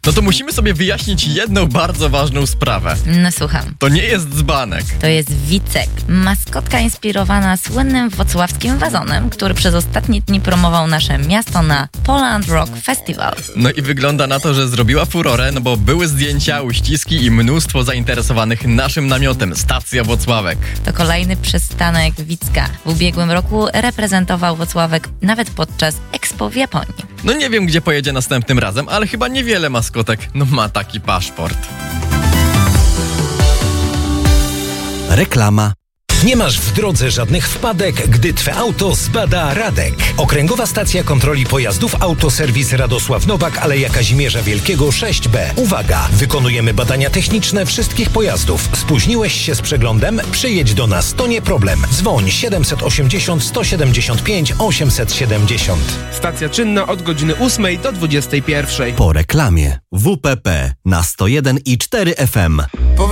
No to musimy sobie wyjaśnić jedną bardzo ważną sprawę. No słucham. To nie jest dzbanek. To jest Wicek, maskotka inspirowana słynnym wrocławskim wazonem, który przez ostatnie dni promował nasze miasto na Poland Rock Festival. No i wygląda na to, że zrobiła furorę, no bo były zdjęcia, uściski i mnóstwo zainteresowanych naszym namiotem, stacja Włocławek. To kolejny przystanek Wicka. W ubiegłym roku reprezentował Włocławek nawet podczas Expo w Japonii. No nie wiem, gdzie pojedzie następnym razem, ale chyba niewiele maskotek ma taki paszport. Reklama. Nie masz w drodze żadnych wpadek, gdy Twe auto zbada Radek. Okręgowa Stacja Kontroli Pojazdów Autoserwis Radosław Nowak, Aleja Kazimierza Wielkiego 6B. Uwaga! Wykonujemy badania techniczne wszystkich pojazdów. Spóźniłeś się z przeglądem? Przyjedź do nas, to nie problem. Dzwoń 780 175 870. Stacja czynna od godziny 8 do 21. Po reklamie. WPP na 101,4 FM.